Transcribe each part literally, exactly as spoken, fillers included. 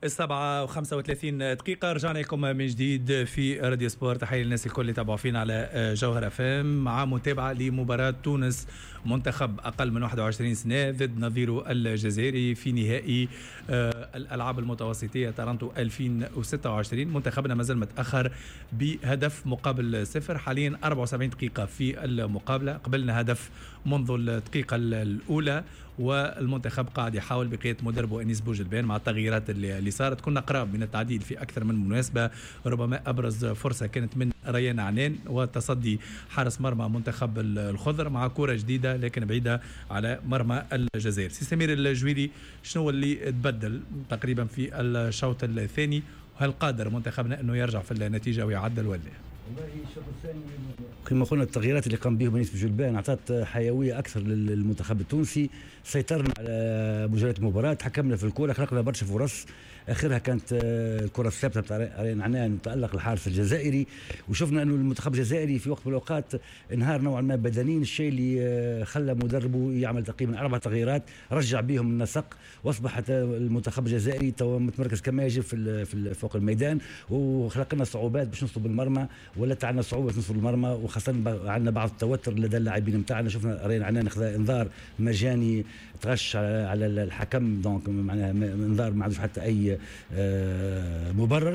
السبعة وخمسة وثلاثين دقيقة رجعنا لكم من جديد في راديو سبورت. تحية للناس الكل اللي تابعوا فينا على جوهر اف ام مع متابعة لمباراة تونس منتخب أقل من واحد وعشرين سنة ضد نظيره الجزائري في نهائي الألعاب المتوسطية تورنتو ألفين وستة وعشرين. منتخبنا مازال متأخر بهدف مقابل صفر، حاليا أربعة وسبعين دقيقة في المقابلة، قبلنا هدف منذ الدقيقة الأولى، والمنتخب قاعد يحاول بقيادة مدربه أنيس بوجلبان مع التغييرات اللي صارت. كنا قراب من التعديل في أكثر من مناسبة، ربما أبرز فرصة كانت من ريان عنان وتصدي حارس مرمى منتخب الخضر مع كرة جديدة لكن بعيدة على مرمى الجزائر. سي سمير الجويري، شنو اللي تبدل تقريبا في الشوط الثاني، وهل قادر منتخبنا أنه يرجع في النتيجة ويعدل ولا؟ والله الشوط الثاني كما قلنا التغييرات اللي قام بهم أنيس بوجلبان اعطت حيويه اكثر للمنتخب التونسي. سيطرنا على مجريات المباراه، تحكمنا في الكره، خلقنا برشا فرص، اخرها كانت الكره الثابته بتاع ريان عنان تالق الحارس الجزائري، وشفنا انه المنتخب الجزائري في وقت من الاوقات انهار نوعا ما بدنيا، الشيء اللي خلى مدربه يعمل تقريبا اربع تغييرات رجع بهم النسق، واصبحت المنتخب الجزائري تو متمركز كما يجب في في فوق الميدان، وخلق لنا صعوبات باش نصب المرمى، ولا عندنا صعوبه في نصب المرمى، وخاصه عندنا بعض التوتر لدى اللاعبين نتاعنا. شفنا ريان عنان اخذ انذار مجاني تغش على الحكم، دونك معناها انذار ما عندوش حتى اي مبرر.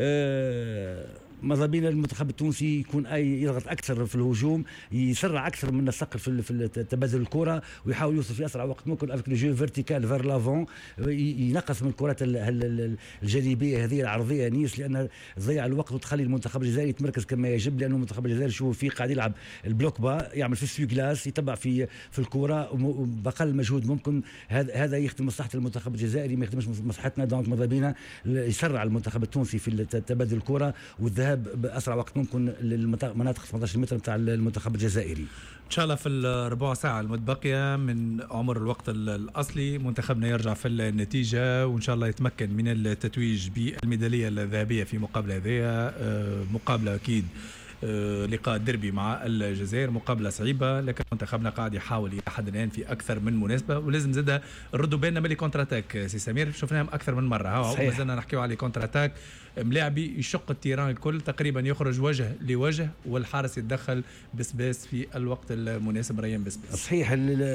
ماذا بينا المنتخب التونسي يكون اي يضغط اكثر في الهجوم، يسرع اكثر من السقف في في تبادل الكره، ويحاول يوصل في اسرع وقت ممكن افك لو جو فيرتيكال فير لافون، ينقص من الكرات الجانبيه هذه العرضيه نيس، لان تضيع الوقت وتخلي المنتخب الجزائري يتمركز كما يجب، لانه المنتخب الجزائري شوفوا فيه قاعد يلعب البلوك با، يعمل في السوي كلاس، يتبع في في الكره باقل مجهود ممكن. هذا هذا يخدم مصلحه المنتخب الجزائري، ما يخدمش مصلحتنا. دونك ماذا بينا يسرع المنتخب التونسي في تبادل الكره والذهاب بأسرع وقت ممكن للمناطق ثمانية عشر متر بتاع المنتخب الجزائري. إن شاء الله في الربع ساعة المتبقية من عمر الوقت الأصلي منتخبنا يرجع في النتيجة، وإن شاء الله يتمكن من التتويج بالميدالية الذهبية في مقابلة هذه. مقابلة أكيد لقاء دربي مع الجزائر، مقابلة صعيبة، لكن منتخبنا قاعد يحاول إلى حد الآن في أكثر من مناسبة، ولازم زادة نردوا بالنا من الكونتر اتاك. سي سمير شفناهم أكثر من مرة، ها مازلنا نحكيو على الكونتر اتاك، ملاعبي يشق التيران الكل تقريبا، يخرج وجه لوجه والحارس يتدخل بسباس في الوقت المناسب. ريان بسباس صحيح،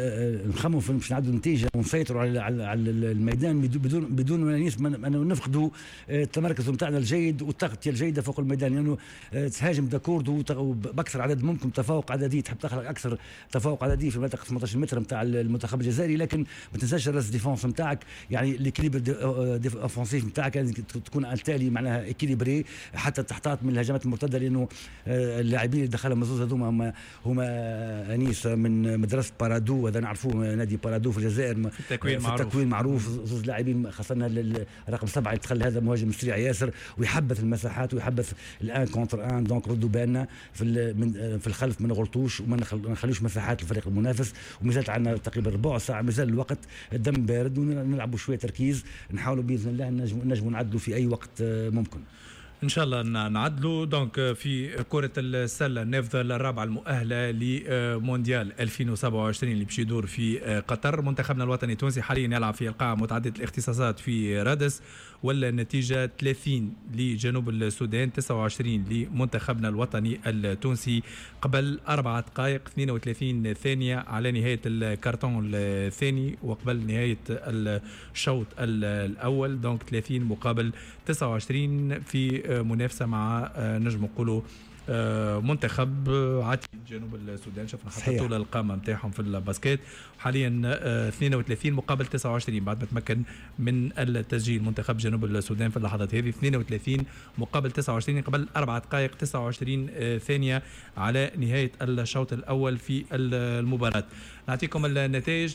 نخمم باش نعدوا نتيجة ونسيطروا على على الميدان بدون بدون ما نفقدوا التمركز نتاعنا الجيد والتغطية الجيدة فوق الميدان، لأنه يعني تهاجم داكور باكثر عدد ممكن، تفوق عددي، تحب تخلق اكثر تفوق عددي في المنطقه ثمانية عشر متر نتاع المنتخب الجزائري، لكن ما تنساش الراس ديفونس نتاعك، يعني ليكيليبر اوفنسيف نتاعك يعني تكون التالي معناها ايكيليبري حتى تحتاط من الهجمات المرتده، لانه اللاعبين اللي دخلهم مزوز هذوما هما هما انيس من مدرسه بارادو، هذا نعرفوه نادي بارادو في الجزائر في التكوين في التكوين معروف. زوز لاعبين خاصه رقم سبعه يدخل هذا مهاجم سريع ياسر ويحبث المساحات ويحبث الان كونتر ان، دونك ردوا بالنا في من في الخلف ما نغلطوش وما نخليوش مساحات للفريق المنافس. ومازال عندنا تقريبا ربع ساعه، مازال الوقت، الدم بارد، ونلعبوا شويه تركيز، نحاولوا باذن الله نجموا نعدلوا في اي وقت ممكن ان شاء الله نعدلوا. دونك في كرة السلة النافذة الرابعة المؤهلة لمونديال ألفين وسبعة وعشرين اللي باش يدور في قطر، منتخبنا الوطني التونسي حاليا يلعب في القاعة متعددة الاختصاصات في رادس، والنتيجة ثلاثين لجنوب السودان تسعة وعشرين لمنتخبنا الوطني التونسي، قبل أربعة دقائق اثنين وثلاثين ثانية على نهاية الكارتون الثاني وقبل نهاية الشوط الأول. دونك ثلاثين مقابل تسعة وعشرين في منافسة مع نجم نقولوا منتخب عتيد جنوب السودان. شفنا حتى طول القامة نتاعهم في الباسكيت، حاليا اثنين وثلاثين مقابل تسعة وعشرين بعد ما تمكن من التسجيل منتخب جنوب السودان في اللحظات هذه. اثنين وثلاثين مقابل تسعة وعشرين قبل أربعة دقائق تسعة وعشرين ثانية على نهاية الشوط الأول في المباراة. نعطيكم النتائج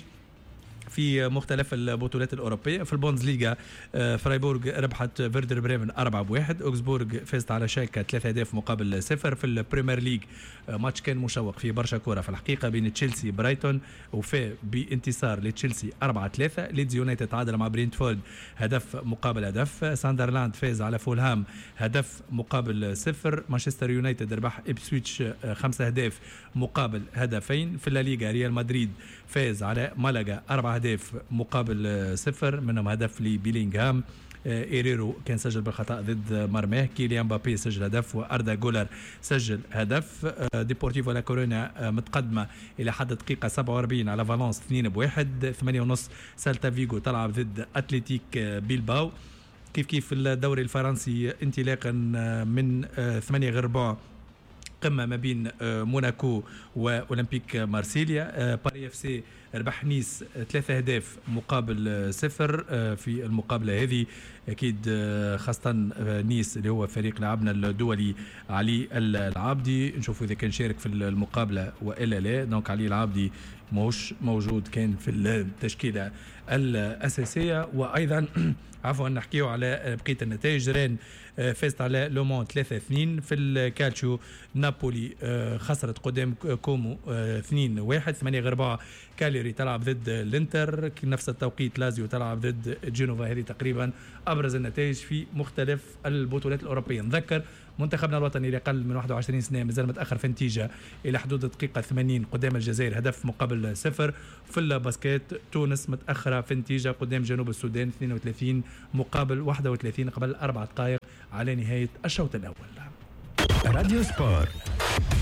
في مختلف البطولات الأوروبية. في البوندز ليغا فرايبورغ ربحت فيردر بريمن أربعة بواحد، أوكسبورغ فازت على شالكة ثلاثة أهداف مقابل صفر. في البريمير ليغ ماتش كان مشوق في برشا كورة في الحقيقة بين تشيلسي برايتون، وفاء بانتصار لتشيلسي أربعة ثلاثة. ليدز يونايتد تعادل مع برينتفورد هدف مقابل هدف. ساندرلاند فاز على فولهام هدف مقابل صفر. مانشستر يونايتد ربح إبسويتش خمسة أهداف مقابل هدفين. في الليغا ريال مدريد فاز على مالاغا أربعة أهداف مقابل صفر، منهم هدف لبيلينغهام. إيريرو كان سجل بالخطأ ضد مرماه، كيليان مبابي سجل هدف وأردا جولر سجل هدف. ديبورتيفو لا كورونا متقدمة إلى حد دقيقة سبعة وأربعين على فالنس اثنين بواحد. ثمانية ونص سالتا فيغو تلعب ضد أتليتيك بيلباو. كيف كيف الدوري الفرنسي انطلاقا من ثمانية غير ربع قمة ما بين موناكو وأولمبيك مارسيليا. باري اف سي ربح نيس ثلاثة أهداف مقابل صفر في المقابلة هذه. أكيد خاصة نيس اللي هو فريق لاعبنا الدولي علي العابدي، نشوفوا إذا كان شارك في المقابلة وإلا لا. دونك علي العابدي مش موجود كان في التشكيلة الأساسية. وأيضا عفوا نحكيو على بقية النتائج. رين فازت على لومون ثلاثة اثنين. في الكالتشيو نابولي خسرت قدام كومو اثنين واحد. ثمانية غير أربعة كاليري تلعب ضد الانتر. نفس التوقيت لازيو تلعب ضد جينوفا. هذه تقريبا أبرز النتائج في مختلف البطولات الأوروبية. نذكر منتخبنا الوطني اللي أقل من واحد وعشرين سنة مازال متأخر في نتيجة إلى حدود الدقيقة ثمانين قدام الجزائر هدف مقابل صفر. في الباسكيت تونس متأخرة في نتيجة قدام جنوب السودان اثنين وثلاثين مقابل واحد وثلاثين قبل أربع دقائق على نهاية الشوط الأول. راديو سبور.